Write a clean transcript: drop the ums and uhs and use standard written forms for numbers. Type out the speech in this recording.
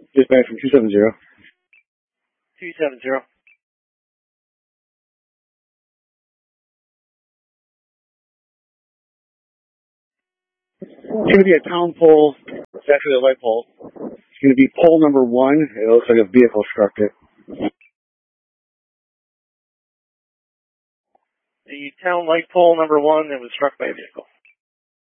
Dispatch from 270. 270. It's going to be a town pole. It's actually a light pole. It's going to be pole number 1. It looks like a vehicle struck it. The town light pole number 1 that was struck by a vehicle.